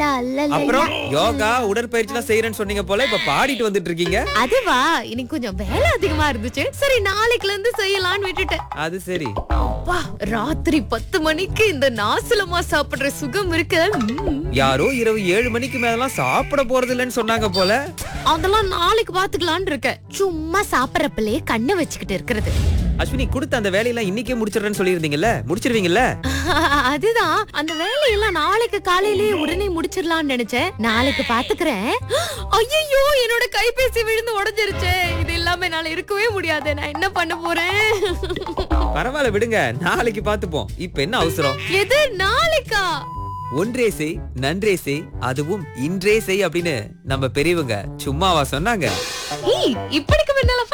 அப்புறம் யோகா உடற்பயிற்சி எல்லாம் செய்யறேன்னு சொன்னீங்க போல, இப்ப பாடிட்டு வந்துட்டு இருக்கீங்க. அதுவா, இன்னைக்கு கொஞ்சம் வேலை அதிகமா இருந்துச்சு. சரி, நாளைக்குல இருந்து செய்யலாம்னு விட்டுட்டேன். அது சரி. அப்பா, ராத்திரி 10 மணிக்கு இந்த நாசலமா சாப்பிடுற சுகம் இருக்கு. யாரோ இரவு 7 மணிக்கு மேலாம் சாப்பிட போறது இல்லைன்னு சொன்னாங்க போல. அதெல்லாம் நாளைக்கு பாத்துக்கலாம்னு இருக்கேன். சும்மா சாப்பிடறப்பலே கண்ணை வச்சுக்கிட்டு இருக்கிறது. அஸ்வினி, கொடுத்த அந்த வேலையெல்லாம் இன்னைக்கே முடிச்சிடுறேன்னு சொல்லியிருந்தீங்கல்ல, முடிச்சிருவீங்கல்ல? அதுதான், அந்த வேலையெல்லாம் நாளைக்கு காலையிலேயே உடனே முடிச்சிடலாம்னு நினைச்சேன். நாளைக்கு பாத்துக்கிறேன். ஐயோ, என்னோட கைபேசி விழுந்து உடைஞ்சிருச்சு. இது இல்லாம என்னால இருக்கவே முடியாது. நான் என்ன பண்ண போறேன்? பரவாயில்ல விடுங்க, நாளைக்கு பாத்துப்போம். இப்ப என்ன அவசரம்? எது நாளைக்கா? ஒன்றே செய் நன்றே செய், அதுவும் இன்றே செய் அப்படின்னு நம்ம பெரியவங்க சும்மாவா சொன்னாங்க? இப்படிக்கு முன்னால